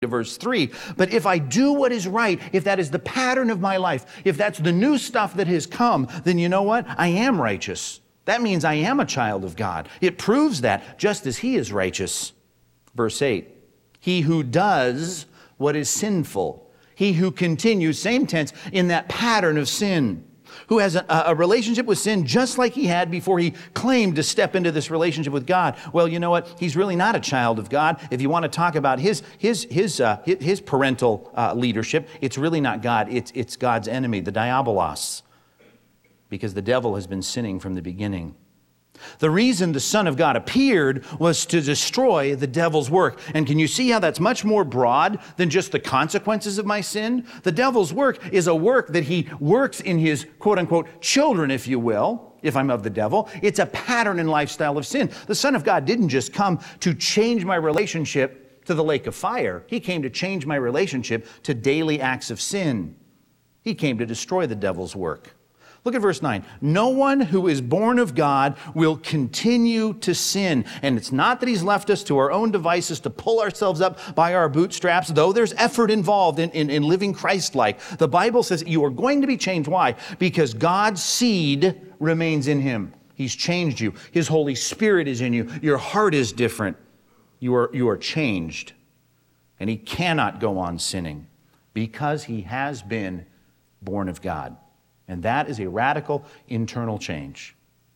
to verse 3. But if I do what is right, if that is the pattern of my life, if that's the new stuff that has come, then you know what? I am righteous. That means I am a child of God. It proves that, just as he is righteous. Verse 8, he who does what is sinful, he who continues, same tense, in that pattern of sin, who has a relationship with sin just like he had before he claimed to step into this relationship with God. Well, you know what? He's really not a child of God. If you want to talk about his parental leadership, it's really not God. It's God's enemy, the diabolos, because the devil has been sinning from the beginning. The reason the Son of God appeared was to destroy the devil's work. And can you see how that's much more broad than just the consequences of my sin? The devil's work is a work that he works in his quote-unquote children, if you will, if I'm of the devil. It's a pattern and lifestyle of sin. The Son of God didn't just come to change my relationship to the lake of fire. He came to change my relationship to daily acts of sin. He came to destroy the devil's work. Look at verse 9. No one who is born of God will continue to sin. And it's not that he's left us to our own devices to pull ourselves up by our bootstraps, though there's effort involved in living Christ-like. The Bible says you are going to be changed. Why? Because God's seed remains in him. He's changed you. His Holy Spirit is in you. Your heart is different. You are changed. And he cannot go on sinning because he has been born of God. And that is a radical internal change.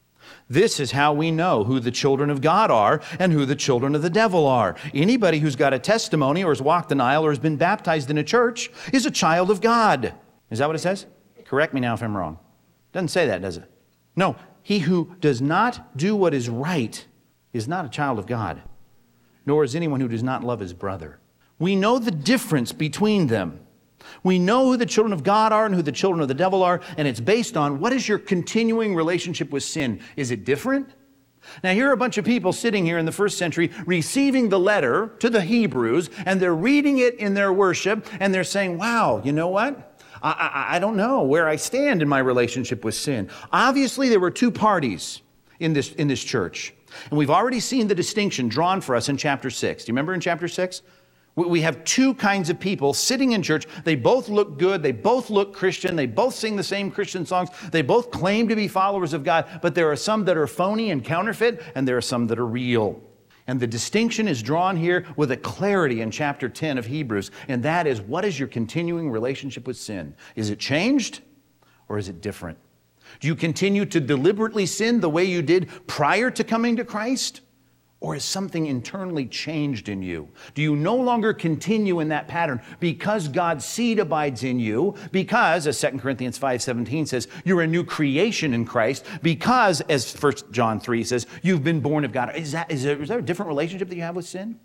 This is how we know who the children of God are and who the children of the devil are. Anybody who's got a testimony or has walked an aisle or has been baptized in a church is a child of God. Is that what it says? Correct me now if I'm wrong. Doesn't say that, does it? No. He who does not do what is right is not a child of God, nor is anyone who does not love his brother. We know the difference between them. We know who the children of God are and who the children of the devil are, and it's based on what is your continuing relationship with sin. Is it different? Now, here are a bunch of people sitting here in the first century receiving the letter to the Hebrews, and they're reading it in their worship, and they're saying, wow, you know what? I don't know where I stand in my relationship with sin. Obviously, there were two parties in this church, and we've already seen the distinction drawn for us in chapter 6. Do you remember in chapter 6? We have two kinds of people sitting in church. They both look good. They both look Christian. They both sing the same Christian songs. They both claim to be followers of God. But there are some that are phony and counterfeit, and there are some that are real. And the distinction is drawn here with a clarity in chapter 10 of Hebrews. And that is, what is your continuing relationship with sin? Is it changed or is it different? Do you continue to deliberately sin the way you did prior to coming to Christ? Or is something internally changed in you? Do you no longer continue in that pattern because God's seed abides in you? Because, as 2 Corinthians 5:17 says, you're a new creation in Christ. Because, as 1 John 3 says, you've been born of God. Is there a different relationship that you have with sin?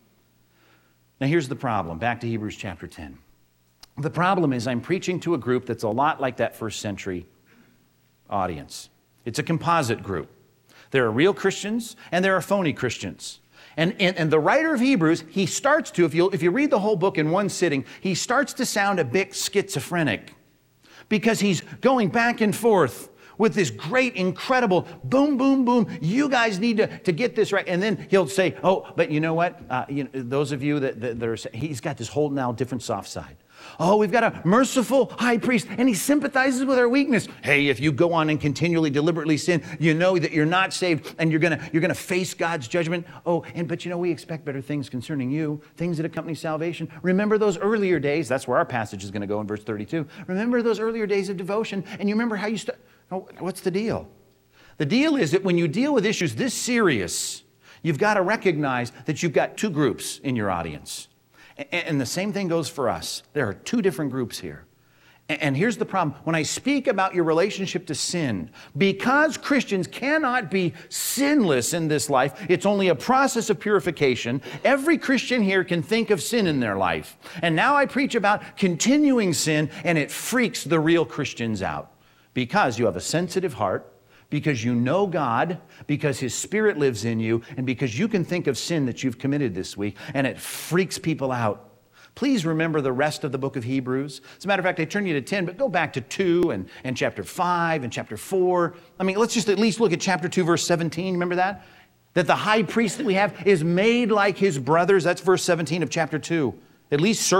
Now here's the problem. Back to Hebrews chapter 10. The problem is I'm preaching to a group that's a lot like that first century audience. It's a composite group. There are real Christians and there are phony Christians. And the writer of Hebrews, he starts to, if you read the whole book in one sitting, he starts to sound a bit schizophrenic because he's going back and forth with this great, incredible boom, boom, boom. You guys need to get this right. And then he'll say, oh, but you know what? Those of you that are, he's got this whole now different soft side. Oh, we've got a merciful high priest, and he sympathizes with our weakness. Hey, if you go on and continually, deliberately sin, you know that you're not saved, and you're gonna face God's judgment. Oh, but we expect better things concerning you, things that accompany salvation. Remember those earlier days. That's where our passage is going to go in verse 32. Remember those earlier days of devotion, and you remember how you what's the deal? The deal is that when you deal with issues this serious, you've got to recognize that you've got two groups in your audience. And the same thing goes for us. There are two different groups here. And here's the problem. When I speak about your relationship to sin, because Christians cannot be sinless in this life, it's only a process of purification. Every Christian here can think of sin in their life. And now I preach about continuing sin, and it freaks the real Christians out. Because you have a sensitive heart, because you know God, because His Spirit lives in you, and because you can think of sin that you've committed this week, and it freaks people out. Please remember the rest of the book of Hebrews. As a matter of fact, I turn you to 10, but go back to 2 and chapter 5 and chapter 4. Let's just at least look at chapter 2, verse 17. Remember that? That the high priest that we have is made like his brothers. That's verse 17 of chapter 2. At least